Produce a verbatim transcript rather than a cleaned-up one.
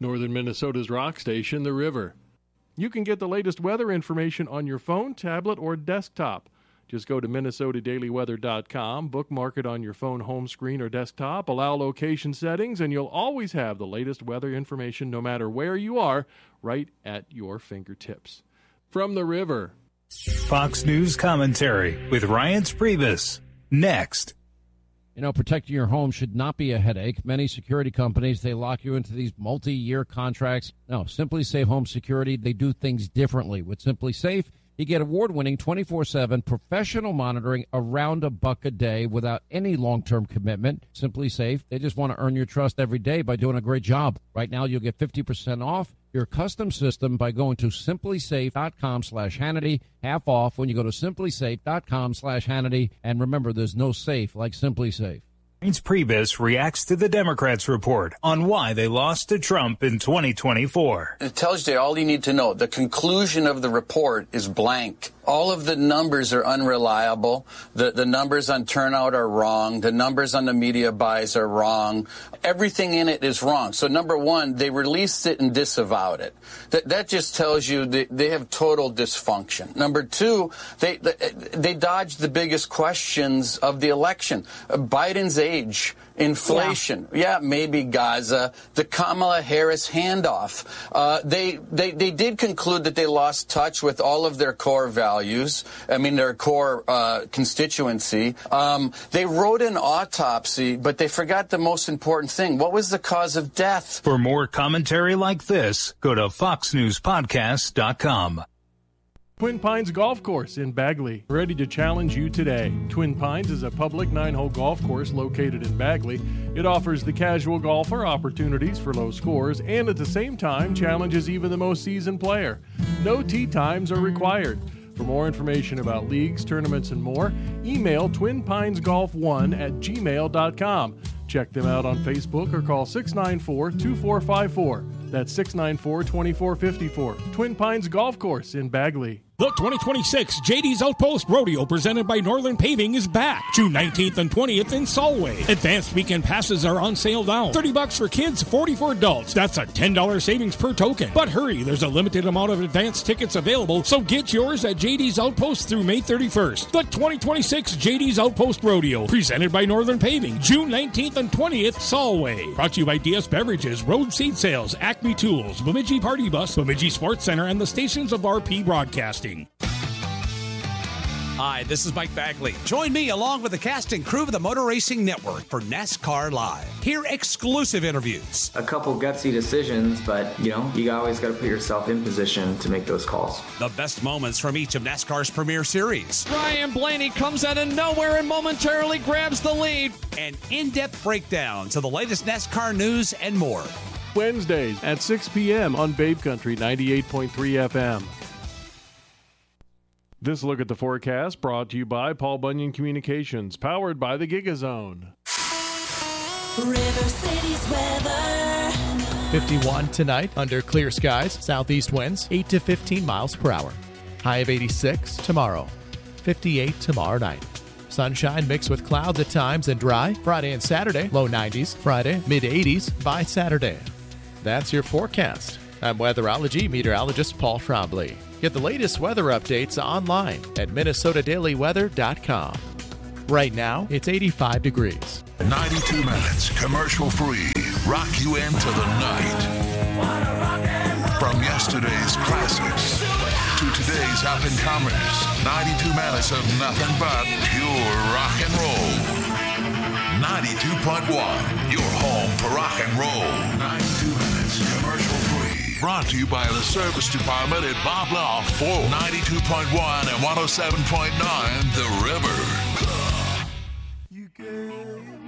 Northern Minnesota's rock station, The River. You can get the latest weather information on your phone, tablet, or desktop. Just go to Minnesota Daily Weather dot com, bookmark it on your phone home screen or desktop, allow location settings, and you'll always have the latest weather information no matter where you are, right at your fingertips. From The River. Fox News commentary with Ryan Priebus. Next. You know, protecting your home should not be a headache. Many security companies, they lock you into these multi-year contracts. No, Simply Safe Home Security, they do things differently. With Simply Safe, you get award-winning twenty-four seven professional monitoring around a buck a day without any long-term commitment. Simply Safe, they just want to earn your trust every day by doing a great job. Right now, you'll get fifty percent off your custom system by going to simplysafe.com slash Hannity. Half off when you go to simplysafe.com slash Hannity. And remember, there's no safe like Simply Safe. Reince Priebus reacts to the Democrats' report on why they lost to Trump in twenty twenty-four. It tells you all you need to know. The conclusion of the report is blank. All of the numbers are unreliable. The, the numbers on turnout are wrong. The numbers on the media buys are wrong. Everything in it is wrong. So number one, they released it and disavowed it. That, that just tells you they, they have total dysfunction. Number two, they, they, they dodged the biggest questions of the election. Biden's age. Inflation, yeah. yeah, maybe Gaza, the Kamala Harris handoff. Uh, they, they, they did conclude that they lost touch with all of their core values. I mean, their core uh, constituency. Um, they wrote an autopsy, but they forgot the most important thing. What was the cause of death? For more commentary like this, go to fox news podcast dot com. Twin Pines Golf Course in Bagley, ready to challenge you today. Twin Pines is a public nine-hole golf course located in Bagley. It offers the casual golfer opportunities for low scores and at the same time challenges even the most seasoned player. No tee times are required. For more information about leagues, tournaments, and more, email twin pines golf one at gmail dot com. Check them out on Facebook or call six nine four, two four five four. That's six nine four, two four five four. Twin Pines Golf Course in Bagley. The twenty twenty-six J D's Outpost Rodeo presented by Northern Paving is back. June nineteenth and twentieth in Solway. Advanced weekend passes are on sale now. thirty bucks for kids, forty for adults. That's a ten dollars savings per token. But hurry, there's a limited amount of advanced tickets available, so get yours at J D's Outpost through May thirty-first. The twenty twenty-six J D's Outpost Rodeo presented by Northern Paving. June nineteenth and twentieth, Solway. Brought to you by D S Beverages, Road Seed Sales, Acme Tools, Bemidji Party Bus, Bemidji Sports Center, and the stations of R P Broadcasting. Hi, this is Mike Bagley. Join me along with the cast and crew of the Motor Racing Network for NASCAR Live. Hear exclusive interviews. A couple gutsy decisions, but, you know, you always got to put yourself in position to make those calls. The best moments from each of NASCAR's premier series. Ryan Blaney comes out of nowhere and momentarily grabs the lead. And in-depth breakdowns of the latest NASCAR news and more. Wednesdays at six p.m. on Babe Country ninety-eight point three F M. This look at the forecast brought to you by Paul Bunyan Communications, powered by the GigaZone. River City's weather. fifty-one tonight under clear skies, southeast winds eight to fifteen miles per hour. High of eighty-six tomorrow, fifty-eight tomorrow night. Sunshine mixed with clouds at times and dry. Friday and Saturday, low nineties. Friday, mid eighties by Saturday. That's your forecast. I'm weatherology meteorologist Paul Trombley. Get the latest weather updates online at minnesota daily weather dot com. Right now, it's eighty-five degrees. ninety-two minutes, commercial-free. Rock you into the night. From yesterday's classics to today's up-and-comers, ninety-two minutes of nothing but pure rock and roll. ninety-two point one, your home for rock and roll. ninety-two minutes, commercial-free. Brought to you by the Service Department at Bob Law for ninety-two point one and one oh seven point nine The River.